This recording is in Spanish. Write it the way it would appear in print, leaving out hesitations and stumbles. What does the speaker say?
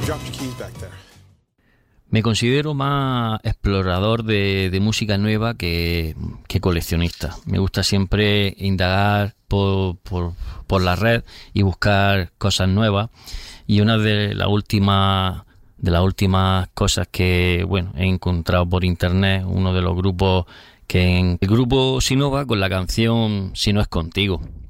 Me considero más explorador de música nueva que coleccionista. Me gusta siempre indagar por la red y buscar cosas nuevas. Y una de las últimas cosas que he encontrado por internet, uno de los grupos el grupo Sinova con la canción Si no es contigo.